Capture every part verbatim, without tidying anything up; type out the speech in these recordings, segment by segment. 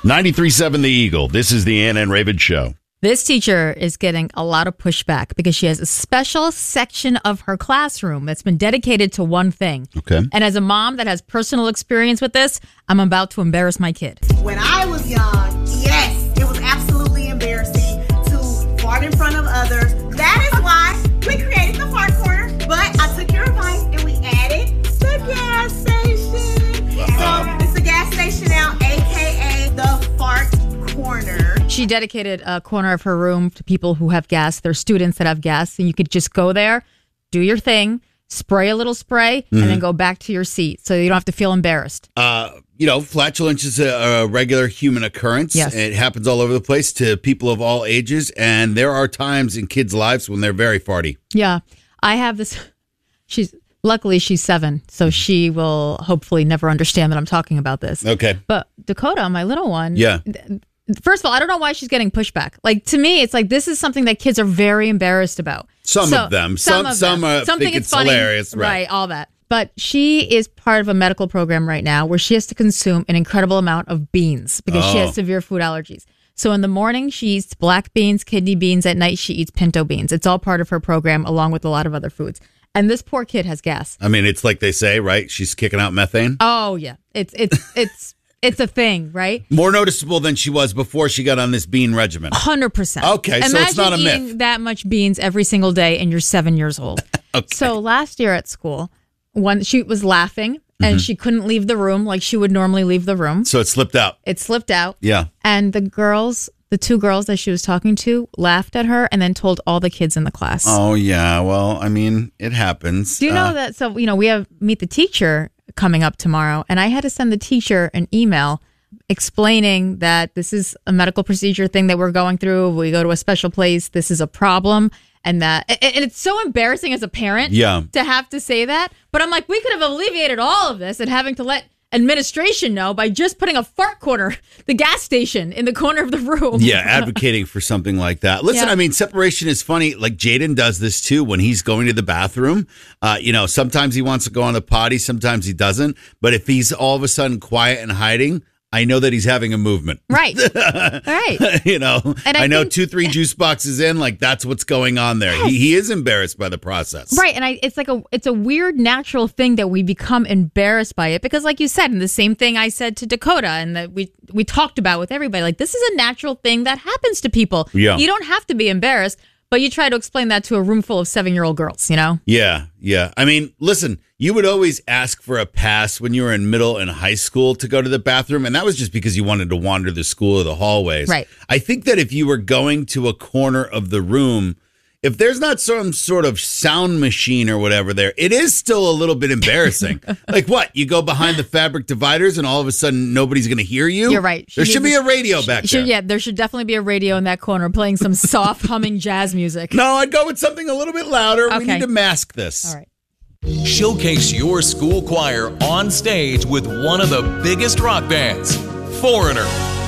ninety-three point seven The Eagle. This is the Anna and Raven Show. This teacher is getting a lot of pushback because she has a special section of her classroom that's been dedicated to one thing. Okay. And as a mom that has personal experience with this, I'm about to embarrass my kid. When I was young, yes, it was absolutely embarrassing to fart in front of others. That is why we created the fart corner. But I took your advice and we added the gas station. Uh-huh. So it's a gas station now, a k a the fart corner. She dedicated a corner of her room to people who have gas. They're students that have gas, and you could just go there, do your thing, spray a little spray, mm-hmm. and then go back to your seat so you don't have to feel embarrassed. Uh, you know, flatulence is a, a regular human occurrence. Yes. It happens all over the place to people of all ages, and there are times in kids' lives when they're very farty. Yeah. I have this. She's luckily she's seven, so she will hopefully never understand that I'm talking about this. Okay. But Dakota, my little one, yeah. First of all, I don't know why she's getting pushback. Like, to me, it's like this is something that kids are very embarrassed about. Some so, of them. Some, Some, of some them. are some think, think it's funny, hilarious. Right. right, all that. But she is part of a medical program right now where she has to consume an incredible amount of beans because oh. she has severe food allergies. So in the morning, she eats black beans, kidney beans. At night, she eats pinto beans. It's all part of her program along with a lot of other foods. And this poor kid has gas. I mean, it's like they say, right? She's kicking out methane. Oh, yeah. It's it's it's it's a thing, right? More noticeable than she was before she got on this bean regimen. one hundred percent. Okay, Imagine so it's not a myth. eating that much beans every single day and you're seven years old. Okay. So last year at school, one she was laughing and mm-hmm. she couldn't leave the room like she would normally leave the room. So it slipped out. It slipped out. Yeah. And the girls, the two girls that she was talking to, laughed at her and then told all the kids in the class. Oh, yeah. Well, I mean, it happens. Do you know uh, that? So, you know, we have Meet the Teacher coming up tomorrow, and I had to send the teacher an email explaining that this is a medical procedure thing that we're going through. We go to a special place. This is a problem. And that, and it's so embarrassing as a parent yeah. to have to say that. But I'm like, we could have alleviated all of this and having to let administration know by just putting a fart corner, the gas station, in the corner of the room. Yeah, advocating for something like that. Listen, Yeah. I mean, separation is funny. Like Jaden does this too when he's going to the bathroom. Uh, you know, sometimes he wants to go on the potty, sometimes he doesn't. But if he's all of a sudden quiet and hiding, I know that he's having a movement. Right. Right. you know, And I I, know think- two, three juice boxes in, like that's what's going on there. Yes. He, he is embarrassed by the process. Right. And I, it's like a, it's a weird natural thing that we become embarrassed by it because, like you said, and the same thing I said to Dakota and that we, we talked about with everybody, like this is a natural thing that happens to people. Yeah. You don't have to be embarrassed, but you try to explain that to a room full of seven-year-old girls, you know? Yeah, yeah. I mean, listen, you would always ask for a pass when you were in middle and high school to go to the bathroom, and that was just because you wanted to wander the school or the hallways. Right. I think that if you were going to a corner of the room, if there's not some sort of sound machine or whatever there, it is still a little bit embarrassing. Like what? You go behind the fabric dividers and all of a sudden nobody's going to hear you? You're right. She there should be needs a radio back Should, there. yeah, there should definitely be a radio in that corner playing some soft humming jazz music. No, I'd go with something a little bit louder. We Okay. need to mask this. All right. Showcase your school choir on stage with one of the biggest rock bands, Foreigner.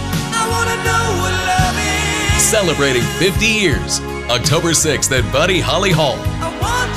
I wanna know what love is. Celebrating fifty years, October sixth at Buddy Holly Hall. I want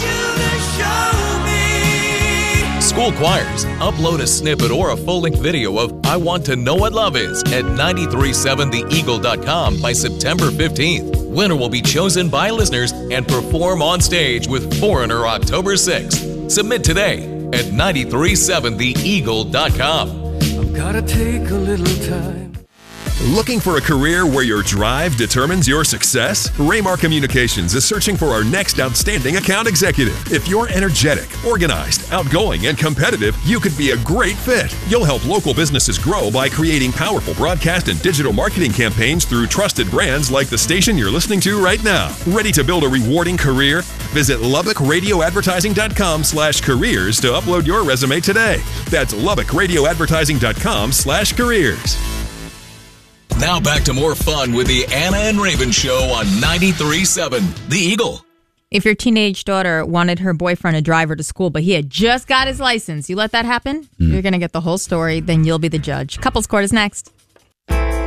you to show me. School choirs, upload a snippet or a full-length video of I Want to Know What Love Is at nine three seven the eagle dot com by September fifteenth. Winner will be chosen by listeners and perform on stage with Foreigner October sixth. Submit today at nine three seven the eagle dot com. I've gotta take a little time. Looking for a career where your drive determines your success? Raymar Communications is searching for our next outstanding account executive. If you're energetic, organized, outgoing, and competitive, you could be a great fit. You'll help local businesses grow by creating powerful broadcast and digital marketing campaigns through trusted brands like the station you're listening to right now. Ready to build a rewarding career? Visit lubbock radio advertising dot com slash careers to upload your resume today. That's lubbock radio advertising dot com slash careers. Now back to more fun with the Anna and Raven Show on ninety-three point seven The Eagle. If your teenage daughter wanted her boyfriend to drive her to school, but he had just got his license, you let that happen? Mm. You're going to get the whole story, then you'll be the judge. Couples Court is next.